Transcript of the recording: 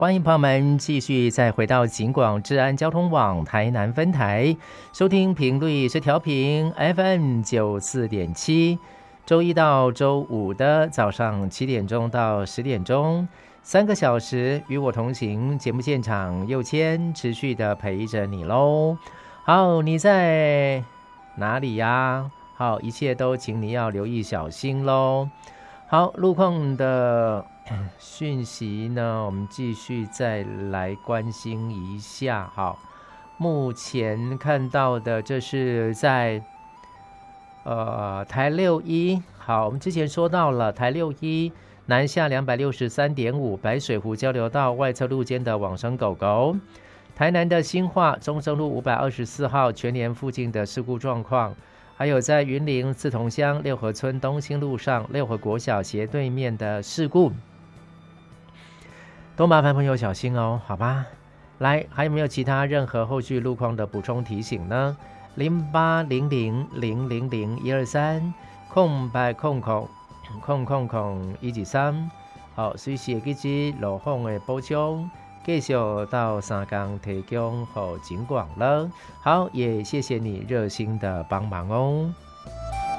欢迎朋友们继续再回到警广治安交通网台南分台，收听频率是调频 FM94.7，周一到周五的早上7点钟到10点钟，3个小时与我同行，节目现场佑谦持续的陪着你喽。好，你在哪里呀？好，一切都请你要留意小心喽。好，路况的讯息呢，我们继续再来关心一下。好，目前看到的这是在台6E。好，我们之前说到了台6E南下263.5白水湖交流道外侧路肩的往生狗狗，台南的新化中正路524号全联附近的事故状况，还有在云林四同乡六合村东兴路上六合国小斜对面的事故，都麻烦朋友小心哦，好吧？来，还有没有其他任何后续路况的补充提醒呢？0800000123空白空空123，好，随时会记路况的补充，继续到3工提供给警广了。好，也谢谢你热心的帮忙哦。